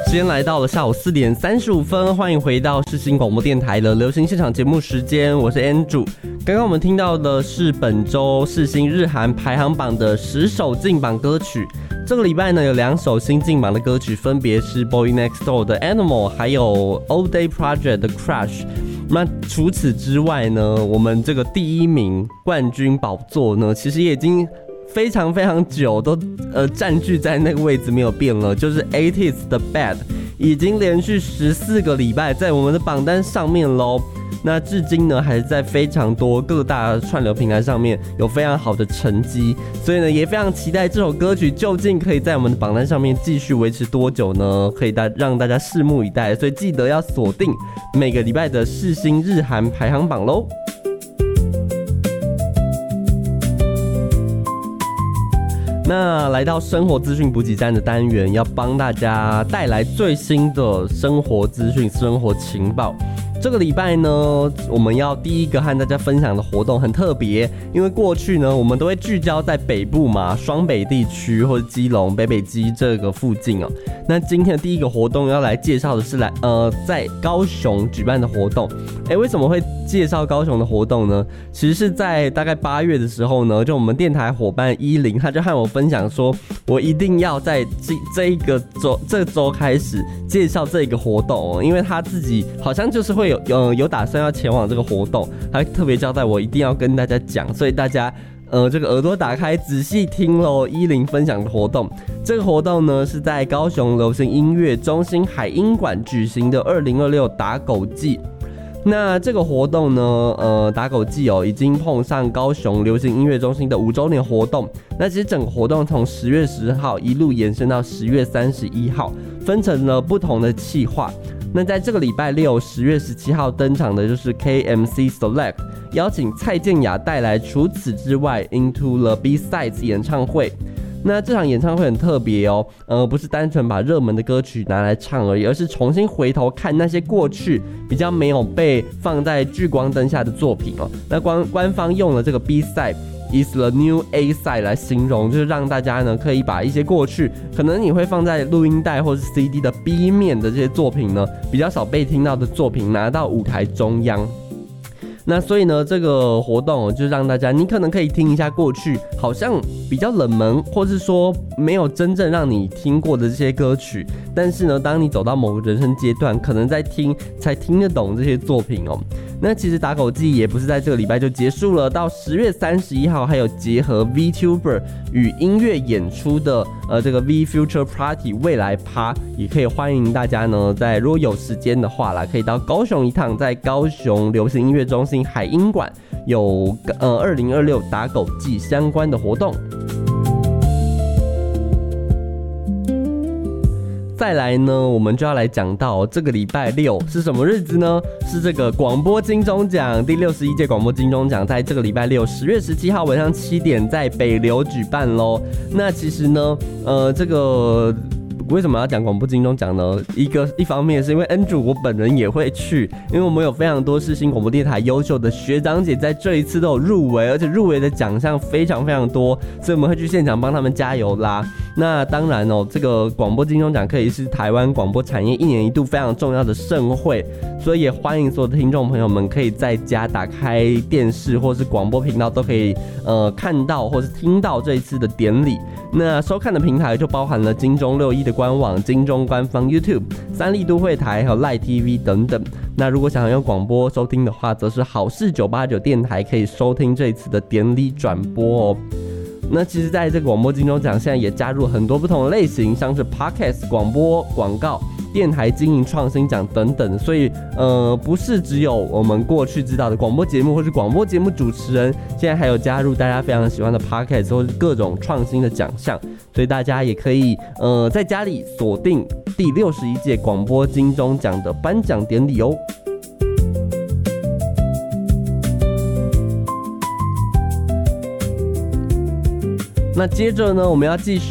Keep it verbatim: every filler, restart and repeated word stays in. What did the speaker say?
时间来到了下午四点三十五分，欢迎回到世新广播电台的流行现场节目时间，我是 Andrew。刚刚我们听到的是本周世新日韩排行榜的十首进榜歌曲。这个礼拜呢，有两首新进榜的歌曲，分别是 Boy Next Door 的 Animal， 还有 All Day Project 的 Crash。那除此之外呢，我们这个第一名冠军宝座呢，其实也已经非常非常久都呃占据在那个位置没有变了，就是 eighties 的 Bad 已经连续十四个礼拜在我们的榜单上面咯。那至今呢，还是在非常多各大串流平台上面有非常好的成绩，所以呢，也非常期待这首歌曲究竟可以在我们的榜单上面继续维持多久呢？可以大让大家拭目以待。所以记得要锁定每个礼拜的世新日韩排行榜咯。那来到生活资讯补给站的单元，要帮大家带来最新的生活资讯、生活情报。这个礼拜呢，我们要第一个和大家分享的活动很特别，因为过去呢，我们都会聚焦在北部嘛，双北地区或者基隆、北北基这个附近哦。那今天的第一个活动要来介绍的是来呃在高雄举办的活动。哎，为什么会介绍高雄的活动呢？其实是在大概八月的时候呢，就我们电台伙伴依林，他就和我分享说，我一定要在这这一个周这周开始介绍这个活动哦，因为他自己好像就是会有有有打算要前往这个活动，他特别交代我一定要跟大家讲，所以大家呃这个耳朵打开仔细听咯，依林分享的活动。这个活动呢是在高雄流行音乐中心海音馆举行的二零二六打狗季。那这个活动呢，呃，打狗季哦，已经碰上高雄流行音乐中心的五周年活动。那其实整个活动从十月十号一路延伸到十月三十一号，分成了不同的企划。那在这个礼拜六，十月十七号登场的就是 K M C Select， 邀请蔡健雅带来除此之外 Into the B-Sides 演唱会。那这场演唱会很特别哦，呃，不是单纯把热门的歌曲拿来唱而已，而是重新回头看那些过去比较没有被放在聚光灯下的作品哦。那官官方用了这个 B-side is the new A-side 来形容，就是让大家呢可以把一些过去可能你会放在录音带或是 C D 的 B 面的这些作品呢，比较少被听到的作品拿到舞台中央。那所以呢，这个活动就让大家，你可能可以听一下过去好像比较冷门，或是说没有真正让你听过的这些歌曲，但是呢，当你走到某个人生阶段，可能在听才听得懂这些作品哦。那其实打狗季也不是在这个礼拜就结束了，到十月三十一号还有结合 VTuber 与音乐演出的呃这个 V Future Party 未来趴，也可以欢迎大家呢，在如果有时间的话啦，可以到高雄一趟，在高雄流行音乐中心海音馆有呃二零二六打狗季相关的活动。再来呢，我们就要来讲到这个礼拜六是什么日子呢？是这个广播金钟奖第六十一届广播金钟奖，在这个礼拜六十月十七号晚上七点在北流举办咯。那其实呢，呃，这个为什么要讲广播金钟奖呢？一个一方面是因为 Andrew 我本人也会去，因为我们有非常多世新广播电台优秀的学长姐在这一次都有入围，而且入围的奖项非常非常多，所以我们会去现场帮他们加油啦。那当然哦，这个广播金钟奖可以是台湾广播产业一年一度非常重要的盛会，所以也欢迎所有的听众朋友们可以在家打开电视或是广播频道都可以呃看到或是听到这一次的典礼。那收看的平台就包含了金钟六一的官网、金钟官方 YouTube、三立都会台还有 Live T V 等等。那如果想要用广播收听的话，则是好事九八九电台可以收听这一次的典礼转播哦。那其实在这个广播金钟奖现在也加入很多不同的类型，像是 Podcast 广播、广告、电台经营创新奖等等，所以呃不是只有我们过去知道的广播节目或是广播节目主持人，现在还有加入大家非常喜欢的 Podcast 或是各种创新的奖项，所以大家也可以呃在家里锁定第六十一届广播金钟奖的颁奖典礼哦。那接着呢，我们要继续